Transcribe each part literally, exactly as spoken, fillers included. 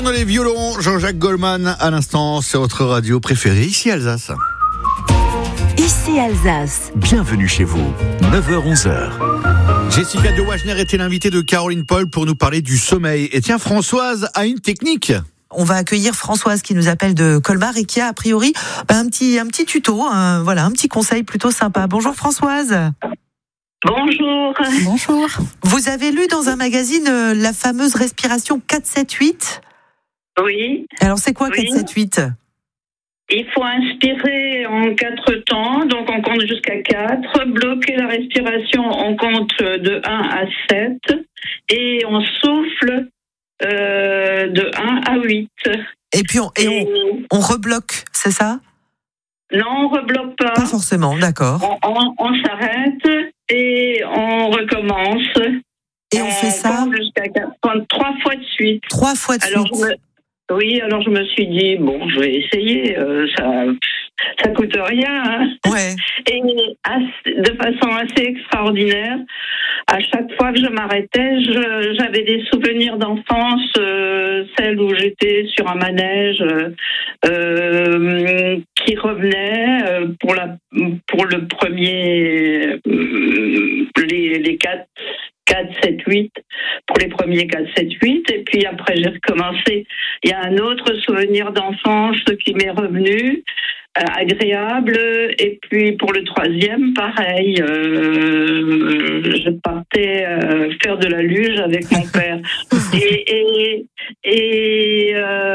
Les violons, Jean-Jacques Goldman à l'instant, c'est votre radio préférée, ici Alsace. Ici Alsace. Bienvenue chez vous, neuf heures onze heures. Jessica de Wagner était l'invitée de Caroline Paul pour nous parler du sommeil. Et tiens, Françoise a une technique. On va accueillir Françoise qui nous appelle de Colmar et qui a a priori un petit, un petit tuto, un, voilà, un petit conseil plutôt sympa. Bonjour Françoise. Bonjour. Bonjour. Vous avez lu dans un magazine euh, la fameuse respiration quatre sept huit ? Oui. Alors c'est quoi Oui. quatre sept huit ? Il faut inspirer en quatre temps, donc on compte jusqu'à quatre, bloquer la respiration, on compte de un à sept, et on souffle euh, de un à huit. Et puis on, et on, on rebloque, c'est ça ? Non, on ne rebloque pas. Pas forcément, d'accord. On, on, on s'arrête et on recommence. Et on fait ça compte jusqu'à quatre, trois fois de suite. Trois fois de Alors, suite. je me- Oui, alors je me suis dit, bon, je vais essayer, euh, ça ça coûte rien. Hein. Ouais. Et assez- de façon assez extraordinaire, à chaque fois que je m'arrêtais, je- j'avais des souvenirs d'enfance, euh, celles où j'étais sur un manège euh, qui revenaient euh, pour, la, pour le premier, euh, les, les quatre. quatre, sept, huit, pour les premiers quatre, sept, huit, et puis après j'ai recommencé. Il y a un autre souvenir d'enfance qui m'est revenu, euh, agréable, et puis pour le troisième, pareil, euh, je partais euh, faire de la luge avec mon père. Et, et, et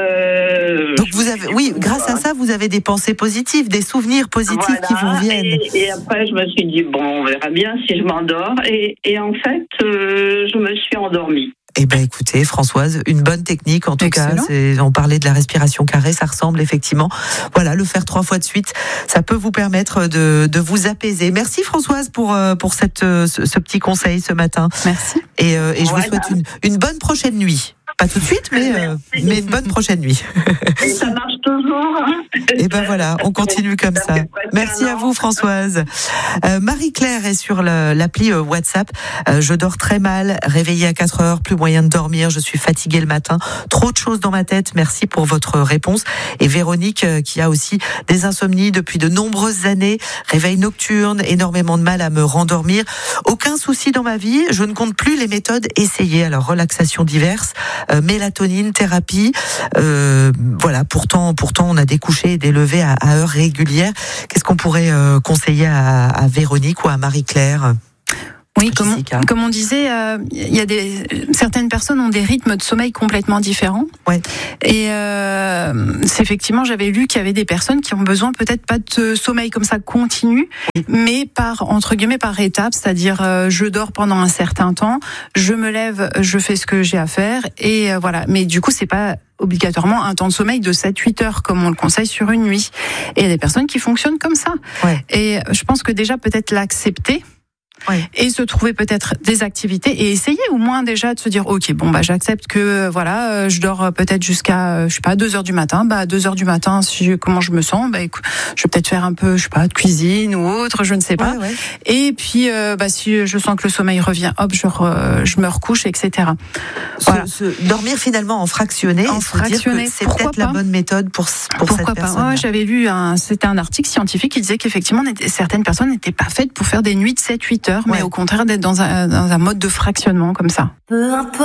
euh, Donc vous avez, oui, grâce à ça, vous avez des pensées positives, des souvenirs positifs voilà, qui vous reviennent. Et, et après, je me suis dit, bon, on verra bien si je m'endors. Et, et en fait, euh, je me suis endormie. Eh ben, écoutez, Françoise, une bonne technique, en tout Excellent. cas. C'est, on parlait de la respiration carrée, ça ressemble effectivement. Voilà, le faire trois fois de suite, ça peut vous permettre de, de vous apaiser. Merci Françoise pour, euh, pour cette, euh, ce, ce petit conseil ce matin. Merci. Et, euh, et je Voilà. vous souhaite une, une bonne prochaine nuit. Pas tout de suite, mais, euh, Merci. mais une bonne prochaine nuit. Et ça marche toujours. Hein. Et ben voilà, on continue comme ça. Merci à vous Françoise. Euh, Marie-Claire est sur le, l'appli euh, WhatsApp. Euh, je dors très mal, réveillée à quatre heures, plus moyen de dormir, je suis fatiguée le matin, trop de choses dans ma tête. Merci pour votre réponse. Et Véronique euh, qui a aussi des insomnies depuis de nombreuses années, réveil nocturne, énormément de mal à me rendormir. Aucun souci dans ma vie, je ne compte plus les méthodes essayées. Alors relaxation diverses, euh, mélatonine, thérapie, euh, voilà. Pourtant, pourtant, on a des couchers et des levées à, à heures régulières. Qu'est-ce qu'on pourrait euh, conseiller à, à Véronique ou à Marie-Claire ? Oui, comme on, Jessica. comme on disait, euh, il y a des certaines personnes ont des rythmes de sommeil complètement différents. Ouais. Et euh, c'est effectivement, j'avais lu qu'il y avait des personnes qui ont besoin peut-être pas de sommeil comme ça continu, mais par entre guillemets par étapes, c'est-à-dire euh, je dors pendant un certain temps, je me lève, je fais ce que j'ai à faire et euh, voilà. Mais du coup, c'est pas obligatoirement un temps de sommeil de sept huit heures comme on le conseille sur une nuit. Et il y a des personnes qui fonctionnent comme ça. Ouais. Et je pense que déjà peut-être l'accepter. Ouais. Et se trouver peut-être des activités et essayer au moins déjà de se dire ok bon bah j'accepte que euh, voilà euh, je dors peut-être jusqu'à euh, je sais pas deux heures du matin, bah à deux heures du matin si je, comment je me sens, bah écoute, je vais peut-être faire un peu je sais pas de cuisine ou autre, je ne sais pas. Ouais, ouais. Et puis euh, bah si je sens que le sommeil revient, hop je re, je me recouche, et cetera. Se- Voilà. se- dormir finalement en fractionné, En et se dire que fractionné, c'est pourquoi peut-être la pas bonne méthode pour pour Pourquoi cette pas personne. ouais, j'avais lu un c'était un article scientifique qui disait qu'effectivement on était- certaines personnes n'étaient pas faites pour faire des nuits de sept huit heures, mais Ouais. au contraire d'être dans un dans un mode de fractionnement comme ça. Peu importe.